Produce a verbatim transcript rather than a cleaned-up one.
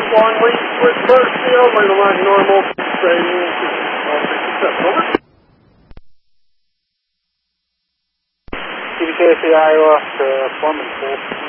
One lead with Burfield, lead line normal, trading, all sixty-seven, over. C B K C Iowa to Foreman, full.